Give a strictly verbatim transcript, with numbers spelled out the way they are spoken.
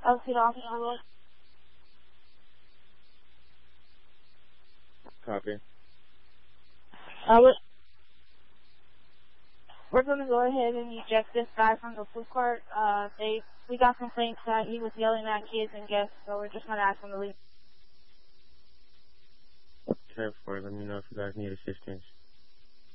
I'll see the officer on. Copy. Uh, we're, we're going to go ahead and eject this guy from the food court. Uh, they, we got complaints that he was yelling at kids and guests, so we're just going to ask him to leave. ten four, let me know if you guys need assistance.